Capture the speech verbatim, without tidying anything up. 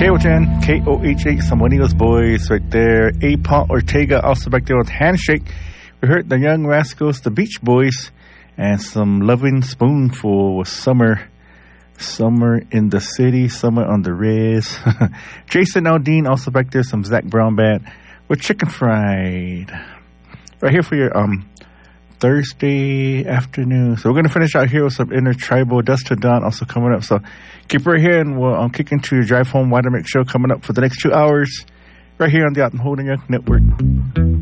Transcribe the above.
K O ten, K O H eight, some Juanito's Boys right there. A. Paul Ortega also back there with Handshake. We heard the Young Rascals, the Beach Boys, and some Loving Spoonful with Summer. Summer in the City, Summer on the Res. Jason Aldean also back there, some Zach Brown Band with Chicken Fried. Right here for your um Thursday afternoon. So we're going to finish out here with some Intertribal, Dust to Dawn also coming up. So keep right here and we'll um, kick into your Drive Home Wider Mix show coming up for the next two hours right here on the Out and Holding Young Network.